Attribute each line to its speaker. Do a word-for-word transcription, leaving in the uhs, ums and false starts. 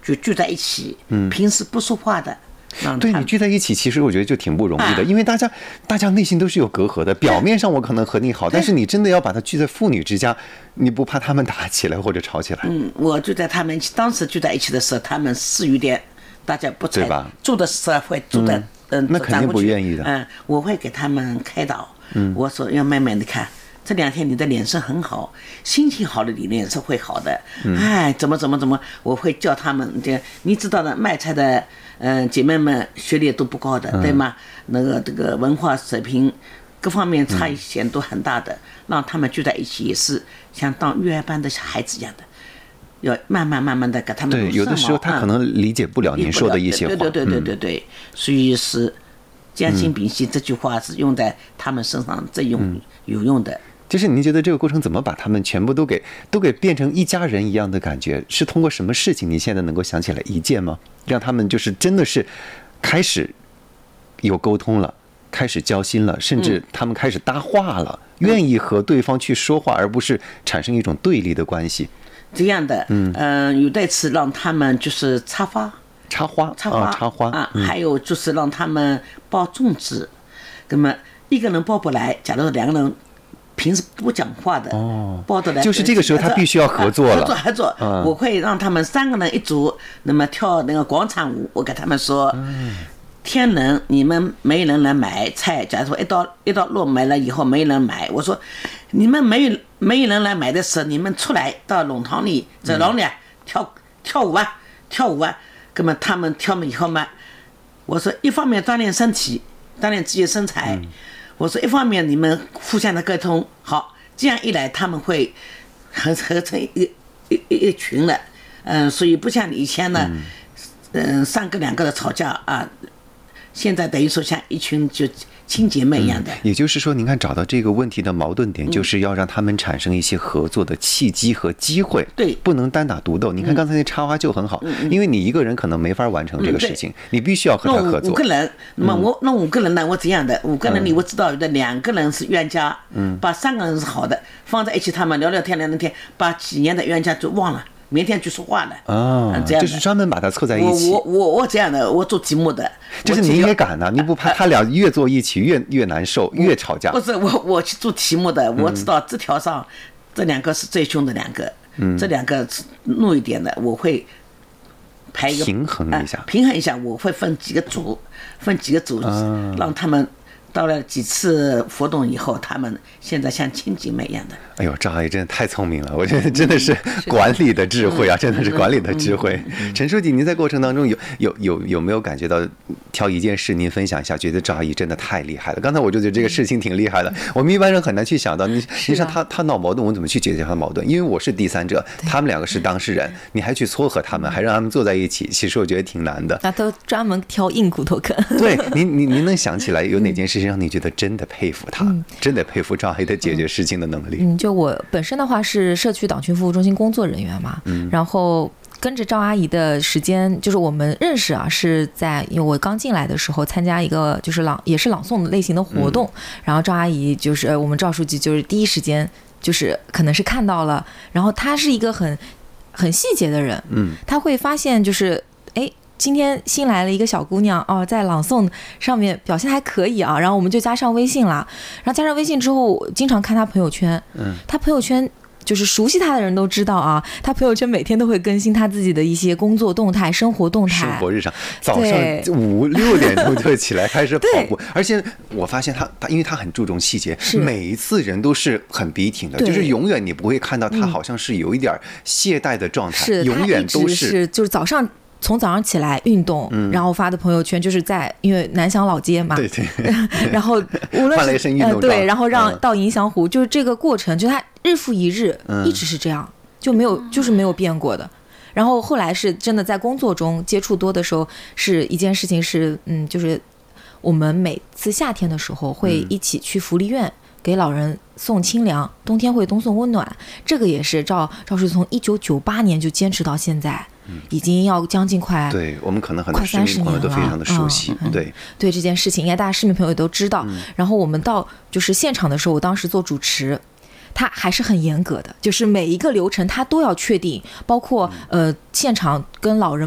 Speaker 1: 就聚在一起，嗯，平时不说话的。
Speaker 2: 对，你聚在一起，其实我觉得就挺不容易的，因为大家大家内心都是有隔阂的。表面上我可能和你好，但是你真的要把它聚在父女之家，你不怕他们打起来或者吵起来？
Speaker 1: 嗯，我就在他们当时聚在一起的时候，他们是有点大家不在住的时候会住在
Speaker 2: 嗯，那肯定不愿意的。
Speaker 1: 嗯，我会给他们开导，嗯，我说要慢慢的看。这两天你的脸色很好，心情好了，你脸色会好的。哎，怎么怎么怎么，我会叫他们。这你知道的，卖菜的，嗯、呃，姐妹们学历都不高的，对吗？那个这个文化水平各方面差异显都很大的，让他们聚在一起也是像当幼儿班的小孩子一样的，要慢慢慢慢的给他们。
Speaker 2: 对，有的时候他可能理解不了您说的一些话。
Speaker 1: 对对对对对对，所以是将心比心这句话是用在他们身上最用有用的。
Speaker 2: 就是您觉得这个过程怎么把他们全部都给都给变成一家人一样的感觉？是通过什么事情？你现在能够想起来一件吗？让他们就是真的是开始有沟通了，开始交心了，甚至他们开始搭话了，嗯、愿意和对方去说话，而不是产生一种对立的关系。
Speaker 1: 这样的，嗯、呃，有的次让他们就是插花，
Speaker 2: 插花，
Speaker 1: 插花，
Speaker 2: 啊、插花
Speaker 1: 啊、嗯，还有就是让他们包粽子，那么一个人包不来，假如两个人。平时不讲话的，哦，包的来，
Speaker 2: 就是这个时候他必须要合作了，
Speaker 1: 合作合作。嗯、我会让他们三个人一组，那么跳那个广场舞。我跟他们说，嗯、天冷你们没人来买菜，假如说一到一到路没了以后没人买，我说你们没有没有人来买的时候，你们出来到弄堂里走廊里、嗯、跳跳舞啊跳舞啊。那么他们跳了以后嘛，我说一方面锻炼身体，锻炼自己的身材。嗯，我说一方面你们互相的沟通好，这样一来他们会合合成一一一一群了，嗯，所以不像以前呢，嗯，三个两个的吵架啊，现在等于说像一群就亲姐妹一样的。
Speaker 2: 嗯、也就是说，您看找到这个问题的矛盾点，就是要让他们产生一些合作的契机和机会，
Speaker 1: 对，
Speaker 2: 不能单打独斗。你看刚才那插花就很好，嗯、因为你一个人可能没法完成这个事情，嗯、你必须要和他合作。
Speaker 1: 五个人，那么我那五个人呢？我这样的五个人里，我知道有的两个人是冤家，嗯，把三个人是好的放在一起，他们聊聊天聊聊天，把几年的冤家就忘了。明天就说话了
Speaker 2: 啊、哦，就是专门把它凑在一起。
Speaker 1: 我我我我这样的，我做题目的。
Speaker 2: 就是你也敢呢、啊？你不怕他俩越坐一起越越难受，越吵架？
Speaker 1: 不是我我去做题目的，我知道这条上、嗯、这两个是最凶的两个，嗯，这两个怒一点的，我会排一个
Speaker 2: 平衡一下、
Speaker 1: 呃，平衡一下，我会分几个组，分几个组，啊、让他们。到了几次活动以后，他们现在像亲姐妹一样的。
Speaker 2: 哎呦，张阿姨真的太聪明了，我觉得真的是管理的智慧啊，真的是管理的智慧。陈书记，您在过程当中有有有有没有感觉到挑一件事您分享一下，觉得张阿姨真的太厉害了？刚才我就觉得这个事情挺厉害的，我们一般人很难去想到，你你说他他闹矛盾，我怎么去解决他的矛盾？因为我是第三者，他们两个是当事人，你还去撮合他们，还让他们坐在一起，其实我觉得挺难的。
Speaker 3: 那都专门挑硬骨头啃。
Speaker 2: 对，您您您能想起来有哪件事情让你觉得真的佩服他，嗯、真的佩服张阿姨的解决事情的能力？
Speaker 3: 嗯，就我本身的话是社区党群服务中心工作人员嘛，嗯，然后跟着赵阿姨的时间，就是我们认识啊，是在因为我刚进来的时候参加一个就是朗也是朗诵类型的活动，嗯、然后赵阿姨就是我们赵书记就是第一时间就是可能是看到了，然后她是一个很很细节的人，嗯，她会发现就是哎。今天新来了一个小姑娘哦，在朗诵上面表现还可以啊，然后我们就加上微信了，然后加上微信之后，经常看她朋友圈，嗯，她朋友圈就是熟悉她的人都知道啊，她朋友圈每天都会更新她自己的一些工作动态、生活动态、
Speaker 2: 生活日常。早上五六点钟就起来开始跑步，而且我发现她，她因为她很注重细节，每一次人都是很笔挺的，就是永远你不会看到她好像是有一点懈怠的状态，
Speaker 3: 是
Speaker 2: 永远都是
Speaker 3: 是就是早上。从早上起来运动，嗯、然后发的朋友圈就是在因为南翔老街嘛，
Speaker 2: 对对，
Speaker 3: 然后无论是
Speaker 2: 呃
Speaker 3: 对，然后让到迎祥湖，嗯、就是这个过程，就他日复一日，嗯、一直是这样，就没有就是没有变过的。然后后来是真的在工作中接触多的时候，是一件事情是嗯，就是我们每次夏天的时候会一起去福利院。给老人送清凉，冬天会冬送温暖，这个也是赵赵书记从一九九八年就坚持到现在，嗯、已经要将近快
Speaker 2: 对我们可能很多市民朋友都非常的熟悉，
Speaker 3: 嗯、
Speaker 2: 对
Speaker 3: 对这件事情，应该大家市民朋友都知道。嗯、然后我们到就是现场的时候，我当时做主持，他还是很严格的，就是每一个流程他都要确定，包括呃现场跟老人。